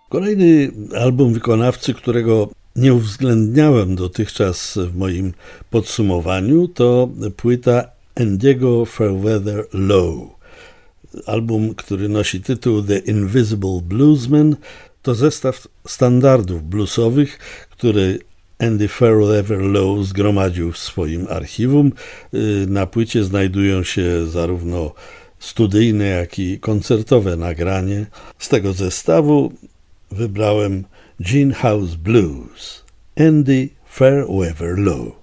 Kolejny album wykonawcy, którego nie uwzględniałem dotychczas w moim podsumowaniu, to płyta Andiego Fairweather Low. Album, który nosi tytuł The Invisible Bluesman, to zestaw standardów bluesowych, który Andy Fairweather Low zgromadził w swoim archiwum. Na płycie znajdują się zarówno studyjne, jak i koncertowe nagranie. Z tego zestawu wybrałem Gin House Blues, Andy Fairweather Low.